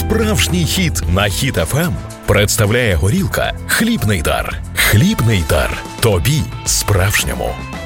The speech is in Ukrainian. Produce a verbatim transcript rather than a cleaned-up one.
Справжній хіт на Хіт еф ем представляє горілка «Хлібний дар». Хлібний дар. Тобі справжньому.